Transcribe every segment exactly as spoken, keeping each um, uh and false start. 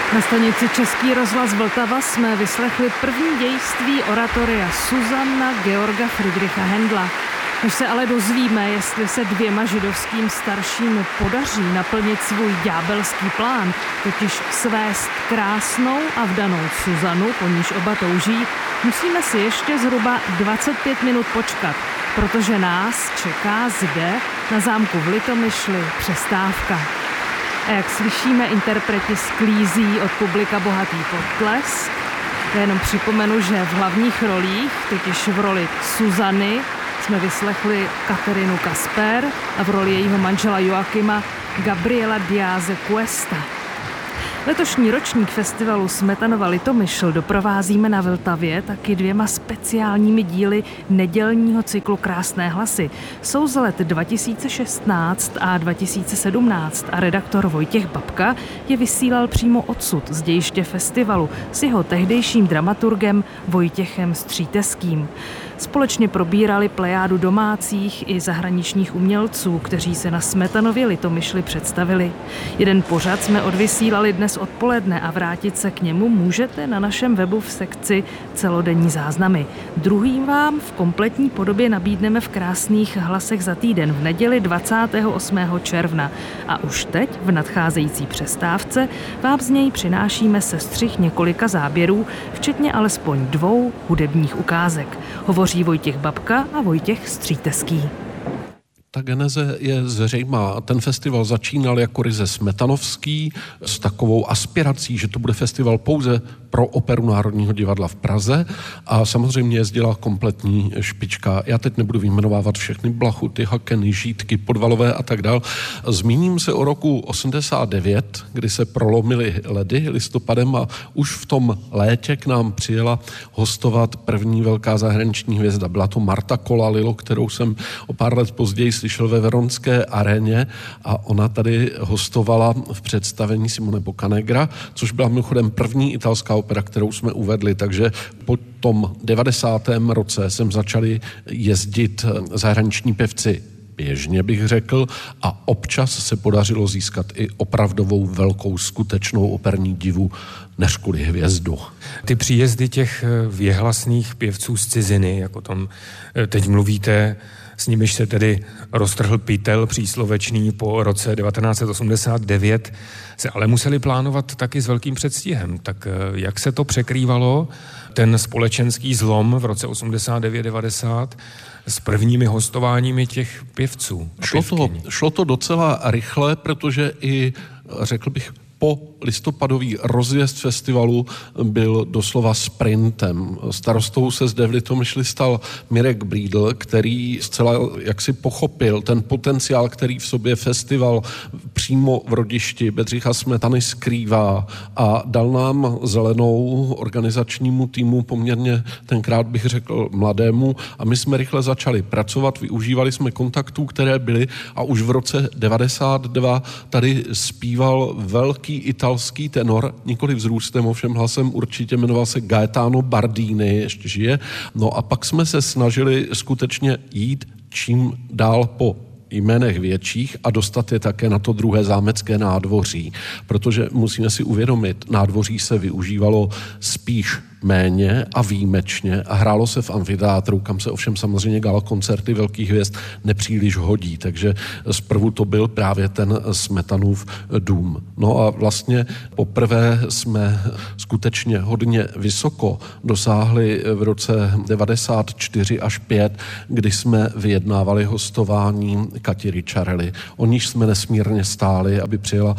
Na stanici Český rozhlas Vltava jsme vyslechli první dějství oratoria Susanna Georga Friedricha Händla. Než se ale dozvíme, jestli se dvěma židovským starším podaří naplnit svůj ďábelský plán, totiž svést krásnou a vdanou Suzanu, po níž oba touží, musíme si ještě zhruba dvacet pět minut počkat, protože nás čeká zde na zámku v Litomyšli přestávka. A jak slyšíme, interpreti sklízí od publika bohatý potlesk. Já jenom připomenu, že v hlavních rolích, totiž v roli Suzany, jsme vyslechli Katerinu Kasper a v roli jejího manžela Joakima Gabriela Diáze Cuesta. Letošní ročník festivalu Smetanova Litomyšl doprovázíme na Vltavě taky dvěma speciálními díly nedělního cyklu Krásné hlasy. Jsou z let dva tisíce šestnáct a dva tisíce sedmnáct a redaktor Vojtěch Babka je vysílal přímo odsud z dějiště festivalu s jeho tehdejším dramaturgem Vojtěchem Stříteským. Společně probírali plejádu domácích i zahraničních umělců, kteří se na Smetanově Litomyšli představili. Jeden pořad jsme odvysílali dnes odpoledne a vrátit se k němu můžete na našem webu v sekci Celodenní záznamy. Druhým vám v kompletní podobě nabídneme v Krásných hlasech za týden v neděli dvacátého osmého června. A už teď v nadcházející přestávce vám z něj přinášíme sestřih několika záběrů, včetně alespoň dvou hudebních ukázek. Hovoří Vojtěch Babka a Vojtěch Stříteský. Ta geneze je zřejmá. Ten festival začínal jako ryze smetanovský s takovou aspirací, že to bude festival pouze pro Operu Národního divadla v Praze a samozřejmě jezdila kompletní špička. Já teď nebudu vyjmenovávat všechny Blachuty, Hakeny, Žítky, Podvalové a tak dál. Zmíním se o roku osmdesát devět, kdy se prolomily ledy listopadem a už v tom létě k nám přijela hostovat první velká zahraniční hvězda. Byla to Marta Kolalilo, kterou jsem o pár let později slyšel ve Veronské aréně a ona tady hostovala v představení Simone Boccanegra, což byla mimochodem první italská opera, kterou jsme uvedli, takže po tom devadesátém roce jsem začali jezdit zahraniční pěvci běžně, bych řekl, a občas se podařilo získat i opravdovou velkou skutečnou operní divu, než kvůli hvězdu. Ty příjezdy těch věhlasných pěvců z ciziny, jak o tom teď mluvíte, s nimiž se tedy roztrhl pytel příslovečný po roce devatenáct set osmdesát devět, se ale museli plánovat taky s velkým předstihem. Tak jak se to překrývalo, ten společenský zlom v roce osmdesát devět devadesát s prvními hostováními těch pěvců? Šlo to, šlo to docela rychle, protože i, řekl bych, po listopadový rozjezd festivalu byl doslova sprintem. Starostou se zde v Litomyšli stal Mirek Brídl, který zcela jaksi pochopil ten potenciál, který v sobě festival přímo v rodišti Bedřicha Smetany skrývá a dal nám zelenou organizačnímu týmu, poměrně tenkrát bych řekl mladému, a my jsme rychle začali pracovat, využívali jsme kontaktů, které byly a už v roce devadesát dva tady zpíval velký italský tenor, nikoli vzrůstem, ovšem hlasem určitě, jmenoval se Gaetano Bardini, ještě žije. No a pak jsme se snažili skutečně jít čím dál po jménech větších a dostat je také na to druhé zámecké nádvoří, protože musíme si uvědomit, nádvoří se využívalo spíš méně a výjimečně a hrálo se v amfiteátru, kam se ovšem samozřejmě galakoncerty velkých hvězd nepříliš hodí, takže zprvu to byl právě ten Smetanův dům. No a vlastně poprvé jsme skutečně hodně vysoko dosáhli v roce devadesát čtyři až pět, kdy jsme vyjednávali hostování Kati Ricciarelli. O níž jsme nesmírně stáli, aby přijela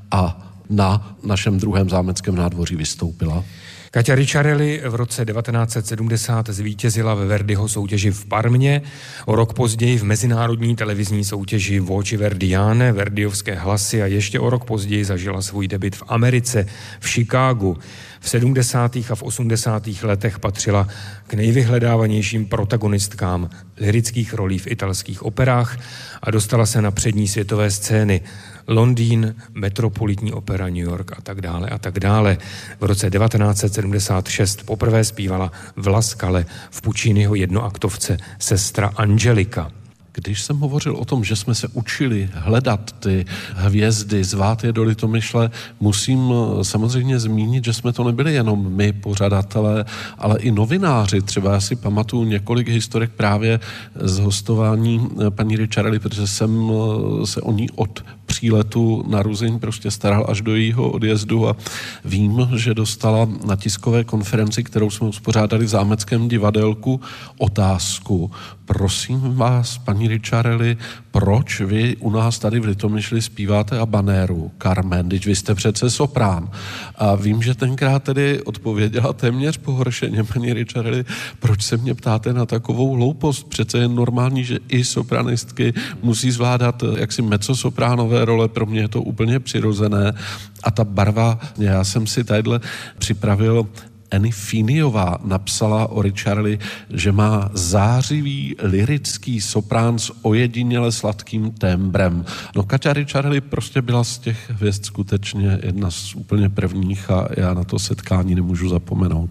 a na našem druhém zámeckém nádvoří vystoupila. Katia Ricciarelli v roce devatenáct set sedmdesát zvítězila ve Verdiho soutěži v Parmě, o rok později v mezinárodní televizní soutěži Voci Verdiane, Verdiovské hlasy, a ještě o rok později zažila svůj debut v Americe, v Chicagu. V sedmdesátých a v osmdesátých letech patřila k nejvyhledávanějším protagonistkám lyrických rolí v italských operách a dostala se na přední světové scény. Londýn, Metropolitní opera New York a tak dále a tak dále. V roce devatenáct set sedmdesát šest poprvé zpívala v La Scale v Pucciniho jednoaktovce Sestra Angelika. Když jsem hovořil o tom, že jsme se učili hledat ty hvězdy, zvát je do Litomyšle, musím samozřejmě zmínit, že jsme to nebyli jenom my, pořadatelé, ale i novináři. Třeba já si pamatuju několik historek právě z hostování paní Ricciarelli, protože jsem se o ní od příletu na Ruzyň prostě staral až do jejího odjezdu a vím, že dostala na tiskové konferenci, kterou jsme uspořádali v Zámeckém divadelku, otázku. Prosím vás, paní Ricciarelli, proč vy u nás tady v Litomyšli zpíváte habanéru, Carmen, když vy jste přece soprán. A vím, že tenkrát tedy odpověděla téměř pohoršeně paní Ricciarelli, proč se mě ptáte na takovou hloupost? Přece je normální, že i sopranistky musí zvládat jaksi mezzosopránové role, pro mě je to úplně přirozené. A ta barva, já jsem si tadyhle připravil, Annie Finiová napsala o Ricciarelli, že má zářivý lyrický soprán s ojediněle sladkým tembrem. No Kaťa Ricciarelli prostě byla z těch hvězd skutečně jedna z úplně prvních a já na to setkání nemůžu zapomenout.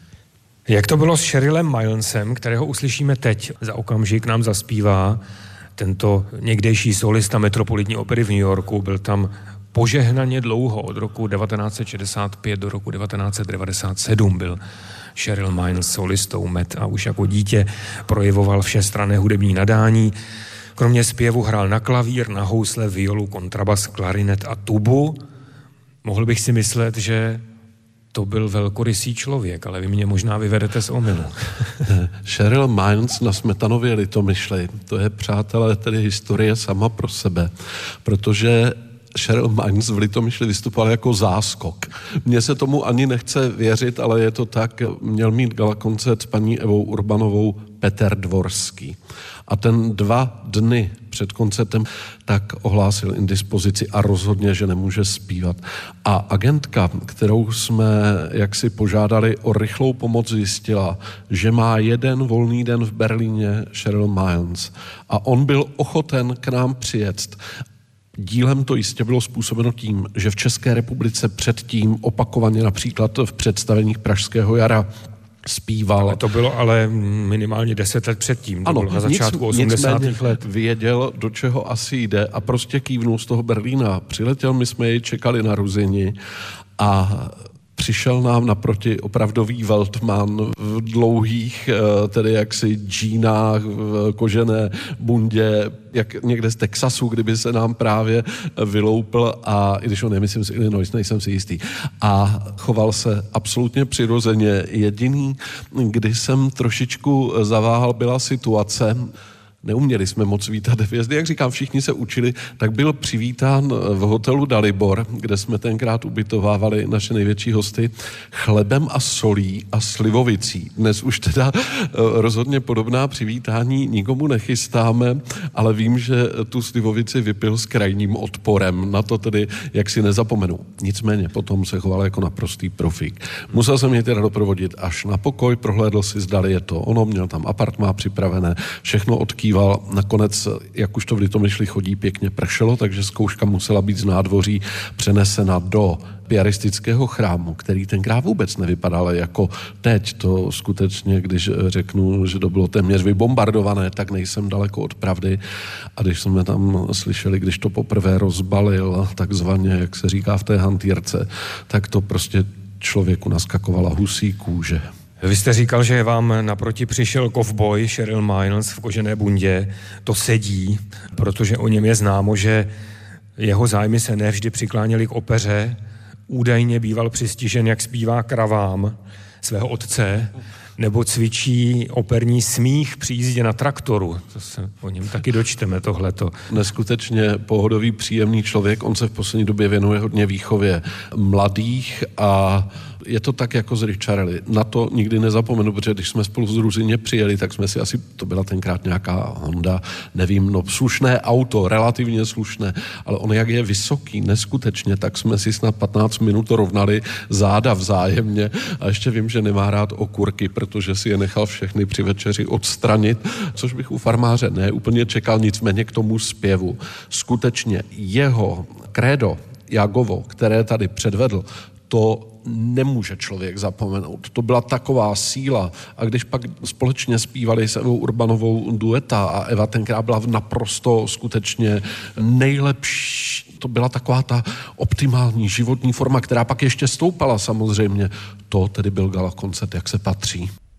Jak to bylo s Sherylem Milnesem, kterého uslyšíme teď? Za okamžik nám zaspívá tento někdejší solista Metropolitní opery v New Yorku. Byl tam požehnaně dlouho, od roku devatenáct set šedesát pět do roku devatenáct set devadesát sedm byl Sheryl Mines solistou Met a už jako dítě projevoval všestranné hudební nadání. Kromě zpěvu hrál na klavír, na housle, violu, kontrabas, klarinet a tubu. Mohl bych si myslet, že to byl velkorysý člověk, ale vy mě možná vyvedete z omylu. Sheryl Mines na Smetanově Litomyšli, to je, přátelé, tedy historie sama pro sebe, protože Sheryl Mines v Litomyšli vystupoval jako záskok. Mně se tomu ani nechce věřit, ale je to tak. Měl mít galakoncert s paní Evou Urbanovou Petr Dvorský. A ten dva dny před koncertem tak ohlásil indispozici a rozhodně, že nemůže zpívat. A agentka, kterou jsme jaksi požádali o rychlou pomoc, zjistila, že má jeden volný den v Berlíně Sheryl Mines. A on byl ochoten k nám přijet. Dílem to jistě bylo způsobeno tím, že v České republice předtím opakovaně například v představeních Pražského jara zpíval. Ale to bylo ale minimálně deset let předtím. To ano, bylo na začátku osmdesátých let. Věděl, do čeho asi jde a prostě kývnul z toho Berlína. Přiletěl, my jsme jej čekali na Ruzyni a přišel nám naproti opravdový Weltman v dlouhých, tedy jaksi džínách, v kožené bundě, jak někde z Texasu, kdyby se nám právě vyloupl a, i když ho nemyslím z Illinois, nejsem si jistý, a choval se absolutně přirozeně. Jediný, kdy jsem trošičku zaváhal, byla situace, neuměli jsme moc vítat hvězdy, jak říkám, všichni se učili, tak byl přivítán v hotelu Dalibor, kde jsme tenkrát ubytovávali naše největší hosty, chlebem a solí a slivovicí. Dnes už teda rozhodně podobná přivítání nikomu nechystáme, ale vím, že tu slivovici vypil s krajním odporem. Na to tedy, jak si nezapomenu. Nicméně potom se choval jako naprostý profík. Musel jsem je teda doprovodit až na pokoj, prohlédl si, zdali je to ono, měl tam apartmá připravené, všechno odkýval. Nakonec, jak už to v Litomyšli chodí, pěkně pršelo, takže zkouška musela být z nádvoří přenesena do piaristického chrámu, který tenkrát vůbec nevypadal jako teď. To skutečně, když řeknu, že to bylo téměř vybombardované, tak nejsem daleko od pravdy. A když jsme tam slyšeli, když to poprvé rozbalil, takzvaně, jak se říká v té hantýrce, tak to prostě člověku naskakovala husí kůže. Vy jste říkal, že vám naproti přišel kovboj Sheryl Mines v kožené bundě. To sedí, protože o něm je známo, že jeho zájmy se nevždy přikláněly k opeře. Údajně býval přistižen, jak zpívá kravám svého otce, nebo cvičí operní smích při jízdě na traktoru. To se o něm taky dočteme, tohleto. Neskutečně pohodový, příjemný člověk. On se v poslední době věnuje hodně výchově mladých a je to tak jako z Ricciarelli. Na to nikdy nezapomenu, protože když jsme spolu z Ruzyně přijeli, tak jsme si asi, to byla tenkrát nějaká Honda, nevím, no slušné auto, relativně slušné, ale on jak je vysoký, neskutečně, tak jsme si snad patnáct minut rovnali záda vzájemně a ještě vím, že nemá rád okurky, protože si je nechal všechny při večeři odstranit, což bych u farmáře ne úplně čekal, nicméně k tomu zpěvu. Skutečně jeho krédo Jagovo, které tady předvedl, to nemůže člověk zapomenout. To byla taková síla. A když pak společně zpívali s Evou Urbanovou dueta a Eva tenkrát byla naprosto skutečně nejlepší, to byla taková ta optimální životní forma, která pak ještě stoupala samozřejmě. To tedy byl gala koncert, jak se patří.